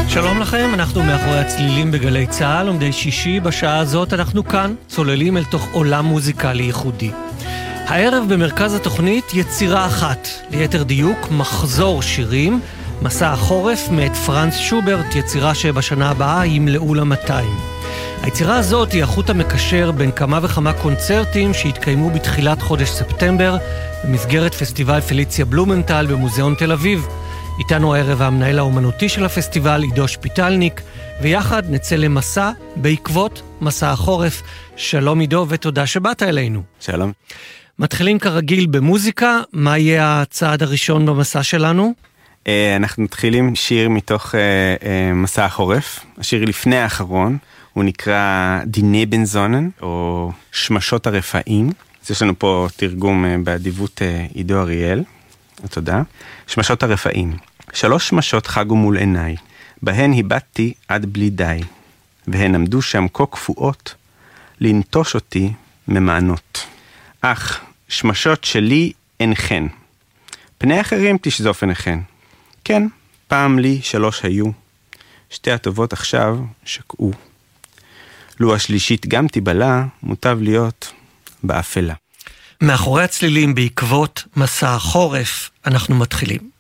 שלום לכם, אנחנו מאחורי הצלילים בגלי צהל, עומדי שישי, בשעה הזאת אנחנו כאן, צוללים אל תוך עולם מוזיקלי ייחודי. הערב במרכז התוכנית יצירה אחת, ליתר דיוק מחזור שירים, מסע החורף מאת פרנץ שוברט, יצירה שבשנה הבאה ימלאו לה 200. היצירה הזאת היא החוט המקשר בין כמה וכמה קונצרטים שהתקיימו בתחילת חודש ספטמבר, במסגרת פסטיבל פליציה בלומנטל במוזיאון תל אביב. איתנו הערב המנהל האומנותי של הפסטיבל, עידו שפיטלניק, ויחד נצא למסע בעקבות מסע החורף. שלום עידו ותודה שבאת אלינו. שלום. מתחילים כרגיל במוזיקה, מה יהיה הצעד הראשון במסע שלנו? אנחנו מתחילים שיר מתוך מסע החורף, השיר לפני האחרון, הוא נקרא די נבנזונן, או שמשות הרפאים. אז יש לנו פה תרגום באדיבות עידו אריאל, תודה. שמשות הרפאים. 3 שמשות חגו מול עיניי, בהן היבטתי עד בלי די, והן עמדו שם כה קפואות, לנטוש אותי ממענות. אך, שמשות שלי אין חן. פני אחרים תשזוף עיניכן. כן, פעם לי 3 היו. 2 הטובות עכשיו שקעו. לו השלישית גם תיבלה, מוטב להיות באפלה. מאחורי הצלילים בעקבות מסע החורף אנחנו מתחילים.